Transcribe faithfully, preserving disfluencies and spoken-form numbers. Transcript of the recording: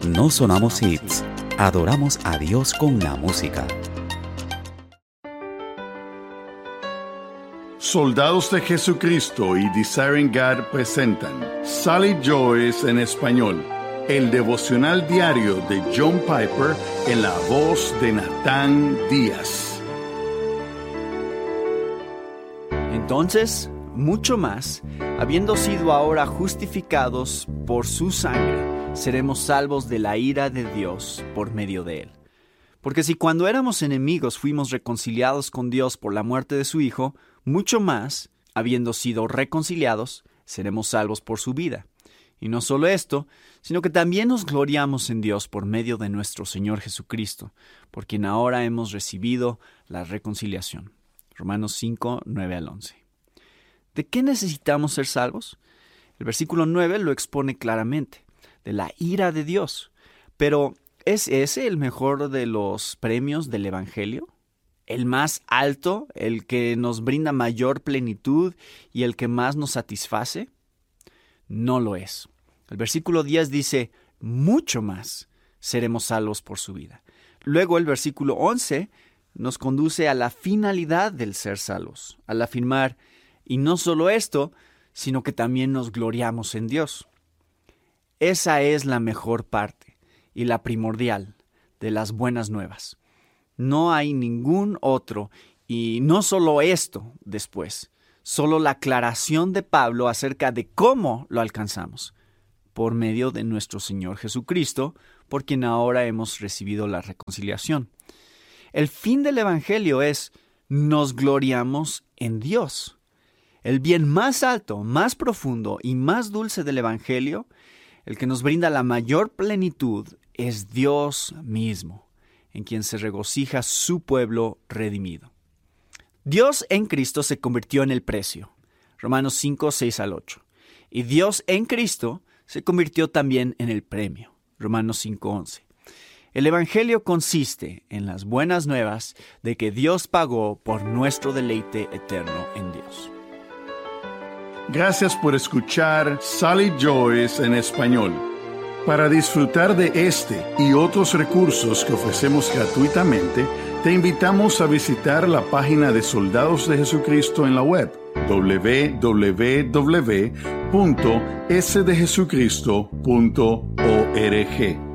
No sonamos hits, adoramos a Dios con la música. Soldados de Jesucristo y Desiring God presentan Sally Joyce en español, el devocional diario de John Piper en la voz de Natán Díaz. Entonces, mucho más, habiendo sido ahora justificados por su sangre, seremos salvos de la ira de Dios por medio de él. Porque si cuando éramos enemigos fuimos reconciliados con Dios por la muerte de su Hijo, mucho más, habiendo sido reconciliados, seremos salvos por su vida. Y no solo esto, sino que también nos gloriamos en Dios por medio de nuestro Señor Jesucristo, por quien ahora hemos recibido la reconciliación. Romanos cinco, nueve al once. ¿De qué necesitamos ser salvos? El versículo nueve lo expone claramente, de la ira de Dios. Pero, ¿es ese el mejor de los premios del Evangelio? ¿El más alto, el que nos brinda mayor plenitud y el que más nos satisface? No lo es. El versículo diez dice, mucho más seremos salvos por su vida. Luego el versículo once nos conduce a la finalidad del ser salvos, al afirmar, y no solo esto, sino que también nos gloriamos en Dios. Esa es la mejor parte y la primordial de las buenas nuevas. No hay ningún otro, y no solo esto después, solo la aclaración de Pablo acerca de cómo lo alcanzamos, por medio de nuestro Señor Jesucristo, por quien ahora hemos recibido la reconciliación. El fin del Evangelio es, nos gloriamos en Dios. El bien más alto, más profundo y más dulce del Evangelio, el que nos brinda la mayor plenitud, es Dios mismo, en quien se regocija su pueblo redimido. Dios en Cristo se convirtió en el precio. Romanos cinco, seis al ocho. Y Dios en Cristo se convirtió también en el premio. Romanos cinco, once. El Evangelio consiste en las buenas nuevas de que Dios pagó por nuestro deleite eterno en Dios. Gracias por escuchar Sally Joyce en español. Para disfrutar de este y otros recursos que ofrecemos gratuitamente, te invitamos a visitar la página de Soldados de Jesucristo en la web doble u doble u doble u punto s de jesucristo punto org.